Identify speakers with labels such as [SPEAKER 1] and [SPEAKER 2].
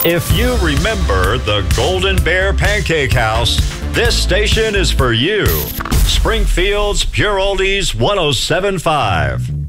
[SPEAKER 1] If you remember the Golden Bear Pancake House, this station is for you. Springfield's Pure Oldies 107.5.